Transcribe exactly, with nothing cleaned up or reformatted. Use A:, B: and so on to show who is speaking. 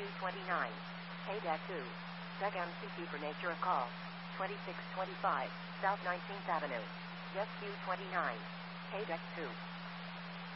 A: Q twenty-nine. K D E C two. Seg M C Q for nature of call. twenty-six twenty-five, South nineteenth Avenue. Yes Q twenty-nine. K D E C two.